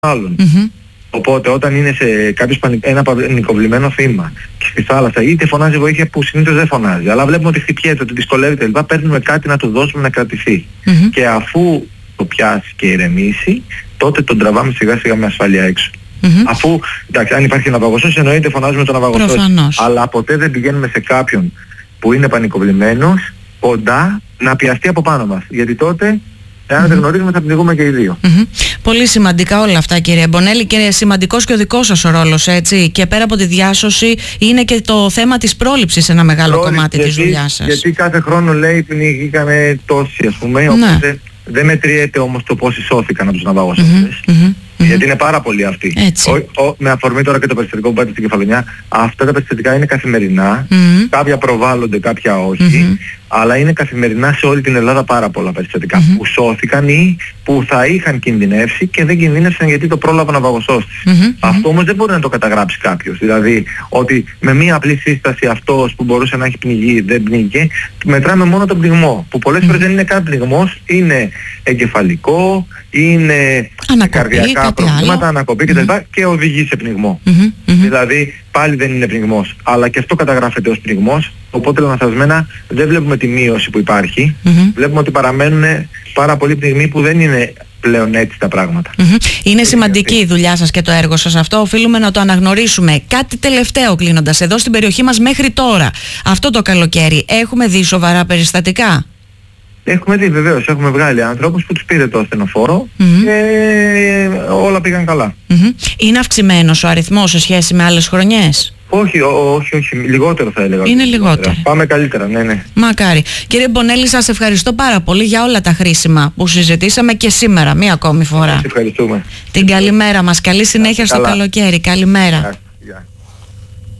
άλλον. Οπότε όταν είναι σε ένα πανικοβλημένο θύμα και στη θάλασσα, είτε φωνάζει βοήθεια που συνήθως δεν φωνάζει, αλλά βλέπουμε ότι χτυπιέται, ότι δυσκολεύεται κλπ. Παίρνουμε κάτι να του δώσουμε να κρατηθεί. Και αφού το πιάσει και ηρεμήσει, τότε τον τραβάμε σιγά σιγά με ασφάλεια έξω. Αφού, εντάξει, αν υπάρχει ναυαγοσός, εννοείται φωνάζουμε τον ναυαγοσός. Αλλά ποτέ δεν πηγαίνουμε σε κάποιον που είναι πανικοβλημένος κοντά να πιαστεί από πάνω μας. Γιατί τότε, εάν δεν γνωρίζουμε, θα πνιγούμε και οι δύο. Πολύ σημαντικά όλα αυτά, κύριε Μπονέλη, και σημαντικός και ο δικός σας ο ρόλος, έτσι. Και πέρα από τη διάσωση, είναι και το θέμα της πρόληψης ένα μεγάλο κομμάτι της δουλειάς σας. Γιατί κάθε χρόνο λέει πνιγήκαμε τόσοι, ας πούμε, οπότε δεν μετριέται όμως το πόσοι σώθηκαν από τους ναυαγοσώντες. Γιατί είναι πάρα πολλοί αυτοί. Με αφορμή τώρα και το περιστατικό που πάτε στην Κεφαλονιά, αυτά τα περιστατικά είναι καθημερινά. Κάποια προβάλλονται, κάποια όχι. Αλλά είναι καθημερινά σε όλη την Ελλάδα πάρα πολλά περιστατικά που σώθηκαν ή που θα είχαν κινδυνεύσει και δεν κινδύνευσαν γιατί το πρόλαβαν ναυαγοσώστης. Αυτό όμως δεν μπορεί να το καταγράψει κάποιος. Δηλαδή ότι με μία απλή σύσταση αυτός που μπορούσε να έχει πνιγεί δεν πνίγηκε, μετράμε μόνο τον πνιγμό. Που πολλές φορές δεν είναι καν πνιγμός, είναι εγκεφαλικό, είναι καρδιακά προβλήματα, ανακοπή κτλ. Και οδηγεί σε πνιγμό. Δηλαδή πάλι δεν είναι πνιγμός, αλλά και αυτό καταγράφεται ως πνιγμός, οπότε λανθασμένα δεν βλέπουμε τη μείωση που υπάρχει, βλέπουμε ότι παραμένουν πάρα πολλοί πνιγμοί που δεν είναι πλέον έτσι τα πράγματα. Είναι σημαντική η δουλειά σας και το έργο σας αυτό, οφείλουμε να το αναγνωρίσουμε. Κάτι τελευταίο κλείνοντας, εδώ στην περιοχή μας μέχρι τώρα, αυτό το καλοκαίρι, έχουμε δει σοβαρά περιστατικά? Έχουμε δει, βεβαίως, έχουμε βγάλει ανθρώπους που τους πήρε το ασθενοφόρο και όλα πήγαν καλά. Είναι αυξημένος ο αριθμός σε σχέση με άλλες χρονιές? Όχι, λιγότερο θα έλεγα. Είναι λιγότερο. Πάμε καλύτερα, ναι. Μακάρι. Κύριε Μπονέλη, σας ευχαριστώ πάρα πολύ για όλα τα χρήσιμα που συζητήσαμε και σήμερα, μία ακόμη φορά. Σας ευχαριστούμε. Την καλημέρα μας, καλή συνέχεια στο καλοκαίρι. Καλημέρα.